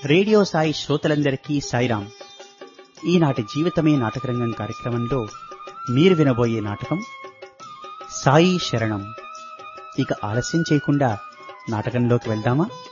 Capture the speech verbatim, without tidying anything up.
Radio Sai శ్రోతలందరికీ సాయిరాం. ఈనాటి జీవితమే నాటకరంగం కార్యక్రమంలో మీరు వినబోయే నాటకం సాయి శరణం. ఇక ఆలస్యం చేయకుండా నాటకంలోకి వెళ్దామా?